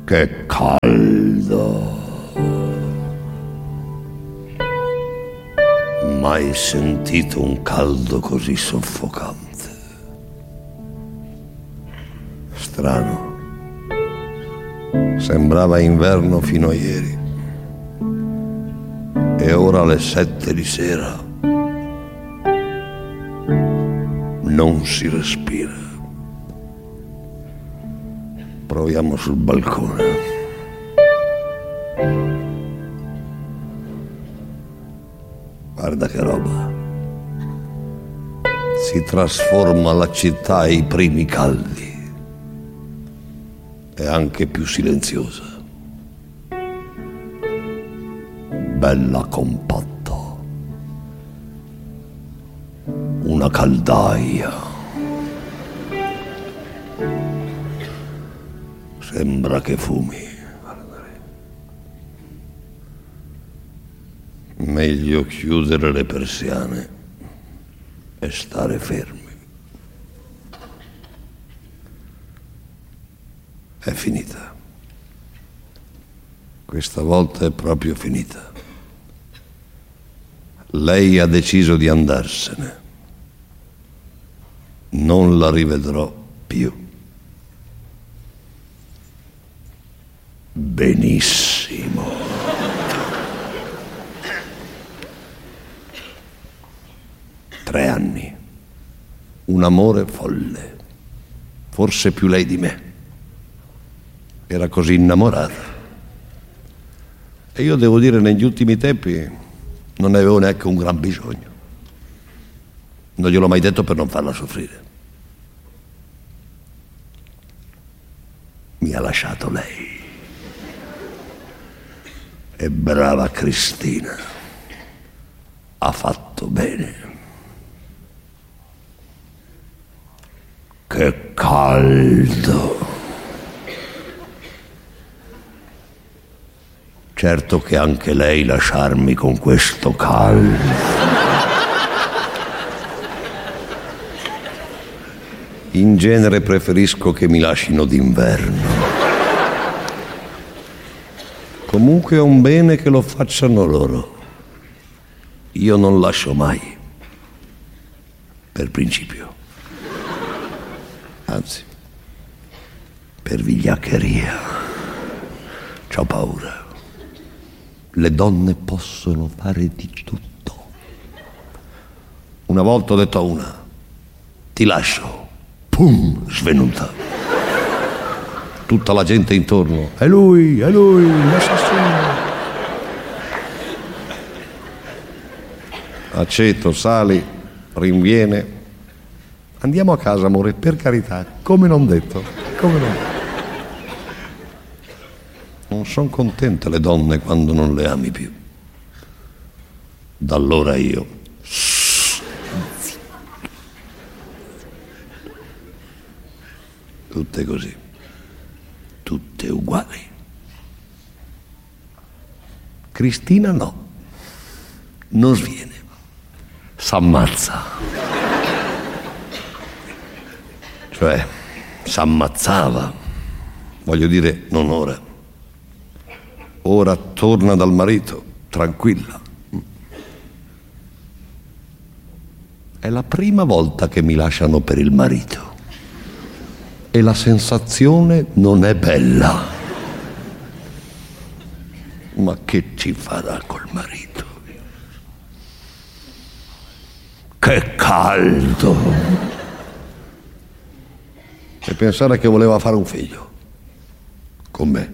Che caldo! Mai sentito un caldo così soffocante. Strano. Sembrava inverno fino a ieri. E ora alle 7 di sera non si respira. Proviamo sul balcone. Guarda che roba. Si trasforma la città ai primi caldi. È anche più silenziosa. Bella compatta. Una caldaia. Sembra che fumi. Meglio chiudere le persiane e stare fermi. È finita. Questa volta è proprio finita. Lei ha deciso di andarsene. Non la rivedrò più. Benissimo. 3 anni. Un amore folle. Forse più lei di me. Era così innamorata. E io devo dire, negli ultimi tempi non ne avevo neanche un gran bisogno. Non gliel'ho mai detto per non farla soffrire. Mi ha lasciato lei. E brava Cristina. Ha fatto bene. Che caldo. Certo che anche lei lasciarmi con questo caldo. In genere preferisco che mi lascino d'inverno. Comunque è un bene che lo facciano loro. Io non lascio mai. Per principio. Anzi, per vigliaccheria. C'ho paura. Le donne possono fare di tutto. Una volta ho detto a una: ti lascio. Pum, svenuta. Tutta la gente intorno: è lui, l'assassino. Aceto, sali, rinviene. Andiamo a casa, amore, per carità, come non detto, come non detto. Non sono contente le donne quando non le ami più. Da allora io tutte così, tutte uguali. Cristina no, non sviene, s'ammazza. Cioè, s'ammazzava, voglio dire, non ora. Ora torna dal marito, tranquilla. È la prima volta che mi lasciano per il marito. E la sensazione non è bella. Ma che ci farà col marito? Che caldo! E pensare che voleva fare un figlio con me.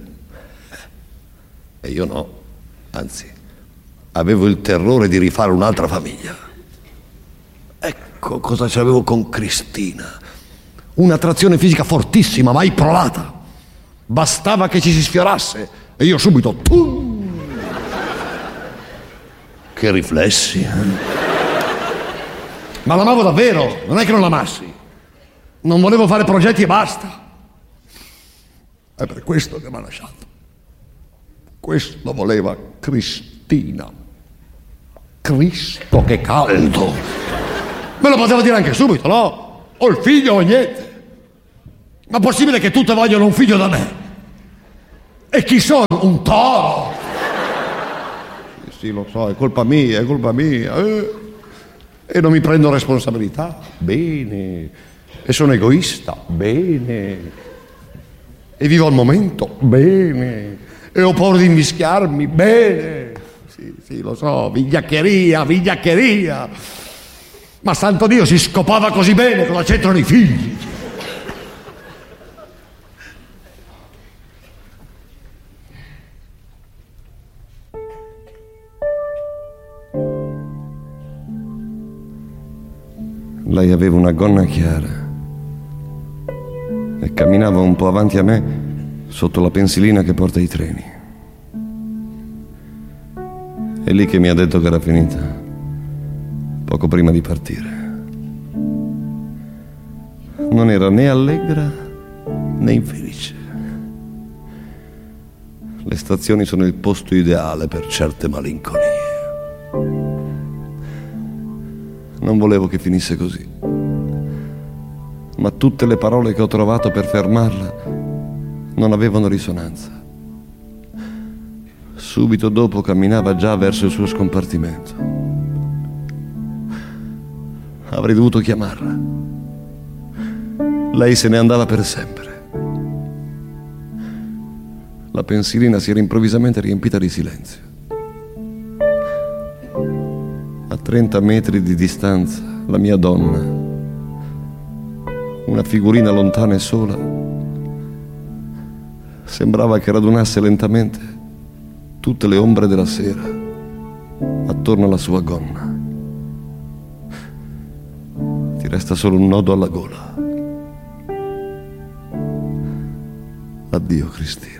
E io no, anzi, avevo il terrore di rifare un'altra famiglia. Ecco cosa c'avevo con Cristina. Un'attrazione fisica fortissima, mai provata. Bastava che ci si sfiorasse e io subito, pum! Che riflessi, Ma l'amavo davvero, non è che non l'amassi. Non volevo fare progetti e basta. È per questo che mi ha lasciato. Questo voleva Cristina. Cristo, che caldo! Me lo poteva dire anche subito, no? O il figlio o niente. Ma possibile che tutte vogliono un figlio da me? E chi sono? Un toro? Sì, lo so, è colpa mia, è colpa mia. E non mi prendo responsabilità? Bene. E sono egoista? Bene. E vivo al momento? Bene. E ho paura di invischiarmi? Bene. Sì, lo so, vigliaccheria, vigliaccheria. Ma santo Dio, si scopava così bene, cosa c'entrano i figli? Lei aveva una gonna chiara e camminava un po' avanti a me sotto la pensilina che porta i treni. È lì che mi ha detto che era finita, poco prima di partire. Non era né allegra né infelice. Le stazioni sono il posto ideale per certe malinconie. Non volevo che finisse così, ma tutte le parole che ho trovato per fermarla non avevano risonanza. Subito dopo camminava già verso il suo scompartimento. Avrei dovuto chiamarla. Lei se ne andava per sempre. La pensilina si era improvvisamente riempita di silenzio. A 30 metri di distanza, la mia donna, una figurina lontana e sola, sembrava che radunasse lentamente tutte le ombre della sera attorno alla sua gonna. Ti resta solo un nodo alla gola. Addio, Cristina.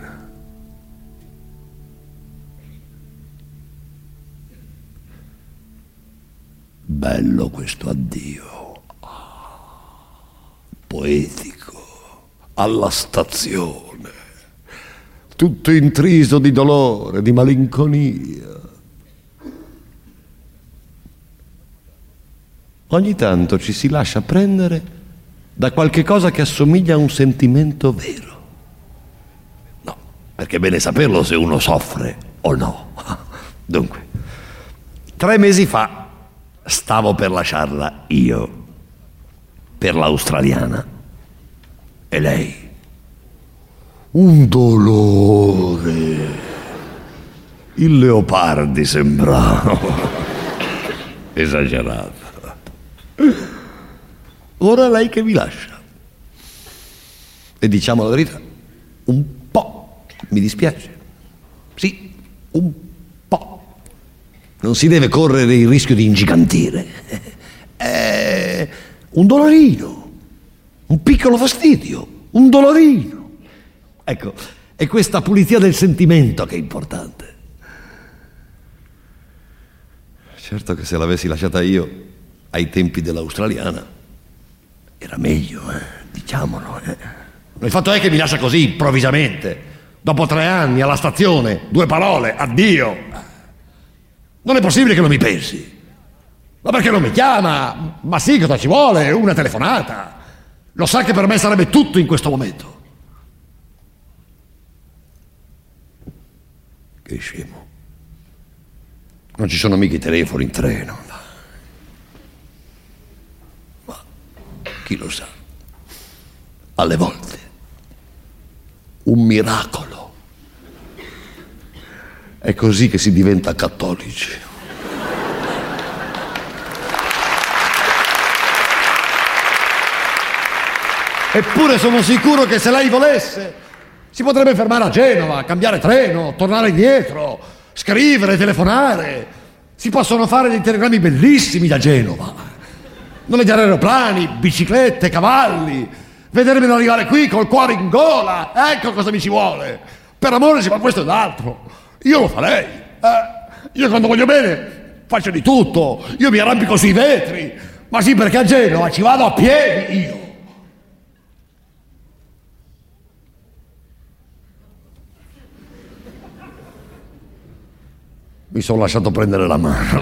Bello questo addio, poetico, alla stazione, tutto intriso di dolore, di malinconia. Ogni tanto ci si lascia prendere da qualche cosa che assomiglia a un sentimento vero. No, perché è bene saperlo se uno soffre o no. Dunque, 3 mesi fa stavo per lasciarla io per l'australiana e lei un dolore, il Leopardi sembrava esagerato. Ora lei che mi lascia e diciamo la verità, un po' mi dispiace, sì, un po'. Non si deve correre il rischio di ingigantire. È un dolorino, un piccolo fastidio, un dolorino. Ecco, è questa pulizia del sentimento che è importante. Certo che se l'avessi lasciata io ai tempi dell'australiana era meglio, diciamolo. Il fatto è che mi lascia così improvvisamente, dopo 3 anni alla stazione, 2 parole, addio. Non è possibile che non mi pensi. Ma perché non mi chiama? Ma sì, cosa ci vuole? Una telefonata. Lo sa che per me sarebbe tutto in questo momento. Che scemo. Non ci sono mica i telefoni in treno. Ma chi lo sa? Alle volte un miracolo. È così che si diventa cattolici. Eppure sono sicuro che se lei volesse si potrebbe fermare a Genova, cambiare treno, tornare indietro, scrivere, telefonare. Si possono fare dei telegrammi bellissimi da Genova. Noleggiare aeroplani, biciclette, cavalli, vedermelo arrivare qui col cuore in gola. Ecco cosa mi ci vuole. Per amore si fa questo ed altro. Io lo farei. Io quando voglio bene faccio di tutto. Io mi arrampico sui vetri. Ma sì, perché a Genova ci vado a piedi io. Mi sono lasciato prendere la mano.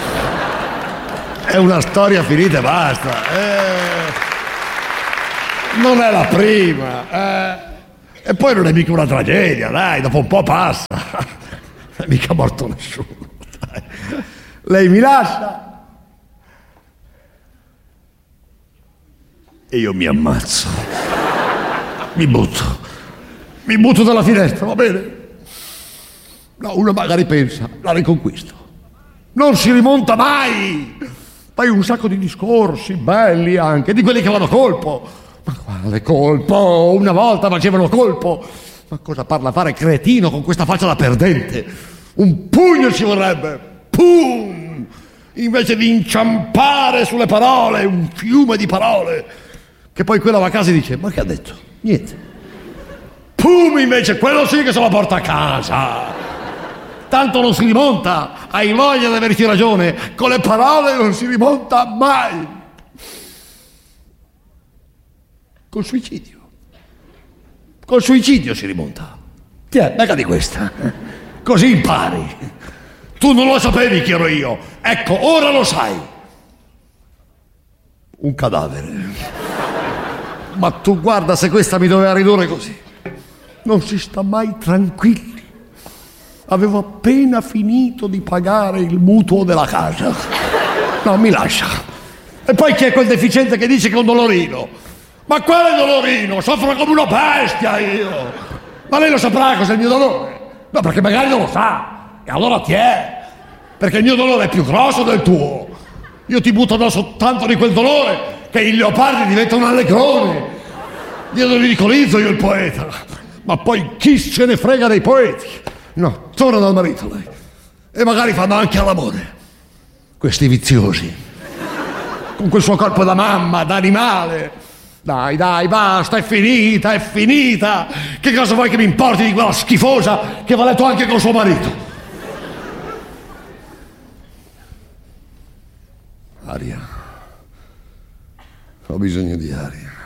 È una storia finita e basta. Non è la prima. E poi non è mica una tragedia, dai, dopo un po' passa. Non è mica morto nessuno, dai. Lei mi lascia e io mi ammazzo. Mi butto dalla finestra, va bene? No, uno magari pensa, la riconquisto. Non si rimonta mai! Fai un sacco di discorsi, belli anche, di quelli che vanno a colpo. Ma quale colpo? Una volta facevano colpo. Ma cosa parla a fare cretino con questa faccia da perdente? Un pugno ci vorrebbe! Pum! Invece di inciampare sulle parole, un fiume di parole. Che poi quella va a casa e dice, ma che ha detto? Niente. Pum invece, quello sì che se la porta a casa. Tanto non si rimonta, hai voglia di averci ragione, con le parole non si rimonta mai. Col suicidio si rimonta. Tiè, becca di questa, così impari. Tu non lo sapevi chi ero io, ecco, ora lo sai. Un cadavere. Ma tu guarda se questa mi doveva ridurre così. Non si sta mai tranquilli. Avevo appena finito di pagare il mutuo della casa. No, mi lascia. E poi chi è quel deficiente che dice che è un dolorino? Ma quale dolorino? Soffro come una bestia io. Ma lei lo saprà cos'è il mio dolore? No, perché magari non lo sa. E allora ti è. Perché il mio dolore è più grosso del tuo. Io ti butto addosso tanto di quel dolore che i leopardi diventano un allegrone. Io lo ridicolizzo io il poeta. Ma poi chi se ne frega dei poeti? No, torna dal marito lei. E magari fanno anche all'amore. Questi viziosi. Con quel suo corpo da mamma, da animale. Dai, basta, è finita. Che cosa vuoi che mi importi di quella schifosa che va a letto anche con suo marito? Aria. Ho bisogno di aria.